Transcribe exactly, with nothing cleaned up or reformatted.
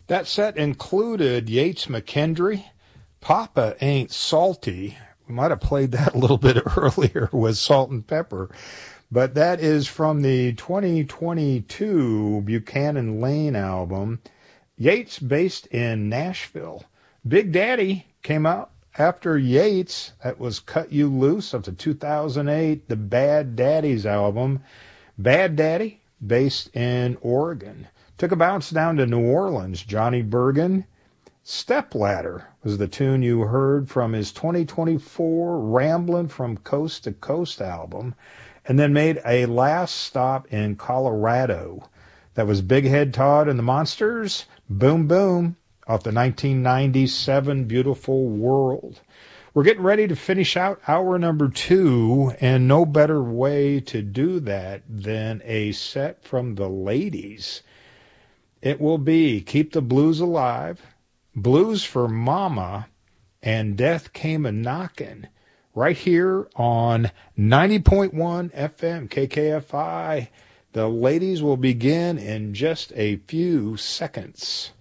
That set included Yates McKendry, Papa Ain't Salty. We might have played that a little bit earlier with Salt and Pepper. But that is from the twenty twenty-two Buchanan Lane album. Yates based in Nashville. Big Daddy came out after Yates. That was Cut You Loose of the two thousand eight The Bad Daddies album. Bad Daddy based in Oregon. Took a bounce down to New Orleans. Johnny Bergen. Stepladder was the tune you heard from his twenty twenty-four Ramblin' from Coast to Coast album, and then made a last stop in Colorado. That was Big Head Todd and the Monsters, Boom Boom, off the nineteen ninety-seven Beautiful World. We're getting ready to finish out hour number two, and no better way to do that than a set from the ladies. It will be Keep the Blues Alive, Blues for Mama, and Death Came a-Knockin', right here on ninety point one F M K K F I. The ladies will begin in just a few seconds.